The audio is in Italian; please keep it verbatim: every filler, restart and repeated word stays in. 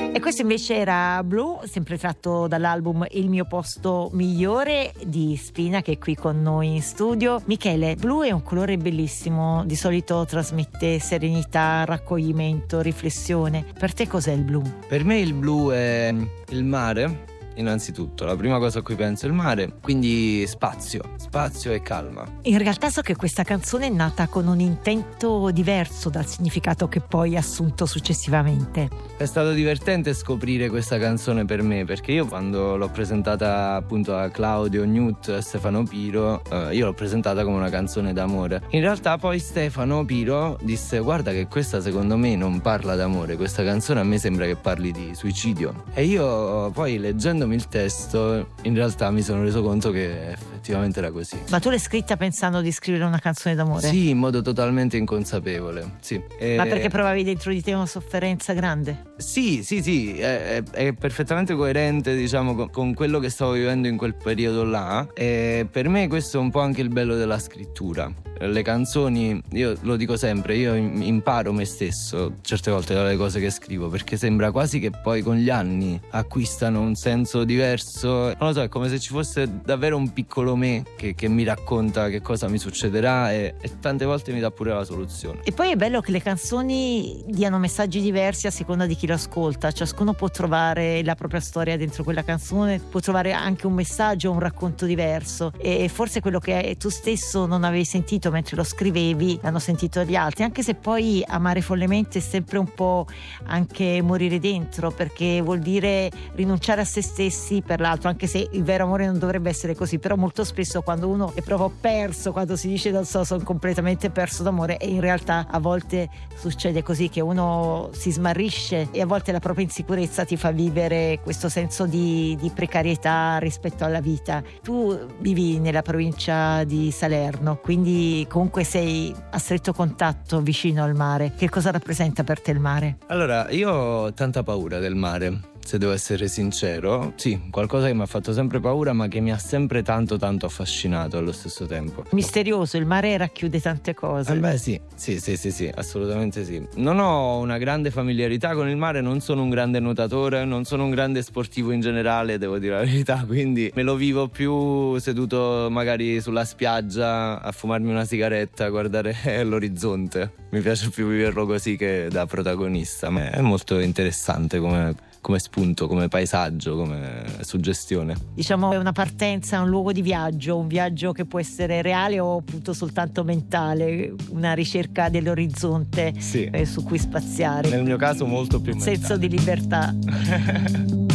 E questo invece era Blu, sempre tratto dall'album Il mio posto migliore di Spina, che è qui con noi in studio. Michele, blu è un colore bellissimo, di solito trasmette serenità, raccoglimento, riflessione. Per te cos'è il blu? Per me il blu è il mare. Innanzitutto, la prima cosa a cui penso è il mare, quindi spazio, spazio e calma. In realtà so che questa canzone è nata con un intento diverso dal significato che poi ha assunto successivamente. È stato divertente scoprire questa canzone per me, perché io quando l'ho presentata appunto a Claudio, Newt e Stefano Piro, eh, io l'ho presentata come una canzone d'amore. In realtà poi Stefano Piro disse: guarda che questa secondo me non parla d'amore, questa canzone a me sembra che parli di suicidio. E io poi leggendomi il testo in realtà mi sono reso conto che effettivamente era così. Ma tu l'hai scritta pensando di scrivere una canzone d'amore? Sì, in modo totalmente inconsapevole, sì. E... Ma perché provavi dentro di te una sofferenza grande? Sì, sì, sì, è, è, è perfettamente coerente, diciamo, con, con quello che stavo vivendo in quel periodo là. E per me questo è un po' anche il bello della scrittura. Le canzoni, io lo dico sempre, io imparo me stesso certe volte dalle cose che scrivo, perché sembra quasi che poi con gli anni acquistano un senso diverso. Non lo so, è come se ci fosse davvero un piccolo me che, che mi racconta che cosa mi succederà e, e tante volte mi dà pure la soluzione. E poi è bello che le canzoni diano messaggi diversi a seconda di chi lo ascolta. Ciascuno può trovare la propria storia dentro quella canzone, può trovare anche un messaggio, un racconto diverso, e forse quello che tu stesso non avevi sentito mentre lo scrivevi l'hanno sentito gli altri, anche se poi amare follemente è sempre un po' anche morire dentro, perché vuol dire rinunciare a se stessi per l'altro, anche se il vero amore non dovrebbe essere così. Però molto spesso quando uno è proprio perso, quando si dice non so, sono completamente perso d'amore, e in realtà a volte succede così, che uno si smarrisce e a volte la propria insicurezza ti fa vivere questo senso di, di precarietà rispetto alla vita. Tu vivi nella provincia di Salerno, quindi comunque sei a stretto contatto vicino al mare. Che cosa rappresenta per te il mare? Allora, io ho tanta paura del mare, se devo essere sincero. Sì, qualcosa che mi ha fatto sempre paura, ma che mi ha sempre tanto tanto affascinato allo stesso tempo. Misterioso, il mare racchiude tante cose. Eh beh sì, sì, sì, sì, sì, assolutamente sì. Non ho una grande familiarità con il mare, non sono un grande nuotatore, non sono un grande sportivo in generale, devo dire la verità, quindi me lo vivo più seduto magari sulla spiaggia a fumarmi una sigaretta, a guardare l'orizzonte. Mi piace più viverlo così che da protagonista, ma è molto interessante come come spunto, come paesaggio, come suggestione. Diciamo è una partenza, un luogo di viaggio, un viaggio che può essere reale o appunto soltanto mentale, una ricerca dell'orizzonte, sì, eh, su cui spaziare. Nel mio caso molto più mentale. Senso di libertà.